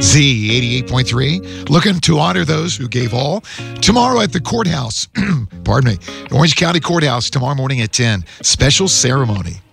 Z 88.3, looking to honor those who gave all. Tomorrow at the courthouse, pardon me, Orange County Courthouse, tomorrow morning at 10, special ceremony.